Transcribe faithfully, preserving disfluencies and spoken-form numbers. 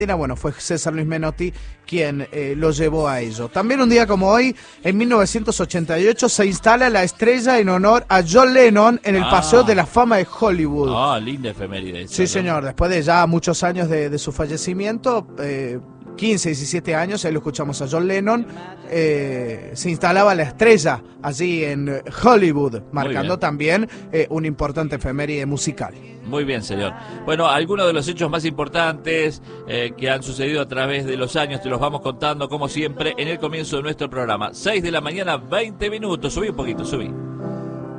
Bueno, fue César Luis Menotti quien eh, lo llevó a ello. También un día como hoy, en mil novecientos ochenta y ocho, se instala la estrella en honor a John Lennon en el Ah. Paseo de la Fama de Hollywood. Ah, linda efeméride esa, Sí, ¿no? señor. Después de ya muchos años de, de su fallecimiento, eh, quince, diecisiete años, ahí lo escuchamos a John Lennon, eh, se instalaba la estrella allí en Hollywood, marcando bien. también eh, una importante efeméride musical. Muy bien, señor. Bueno, algunos de los hechos más importantes eh, que han sucedido a través de los años te los vamos contando, como siempre, en el comienzo de nuestro programa. seis de la mañana, veinte minutos. Subí un poquito, subí.